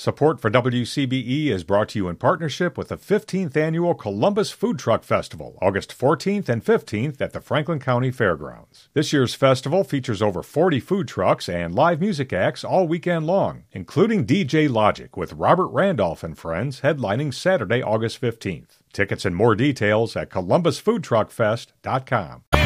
Support for WCBE is brought to you in partnership with the 15th Annual Columbus Food Truck Festival, August 14th and 15th at the Franklin County Fairgrounds. This year's festival features over 40 food trucks and live music acts all weekend long, including DJ Logic with Robert Randolph and Friends headlining Saturday, August 15th. Tickets and more details at columbusfoodtruckfest.com.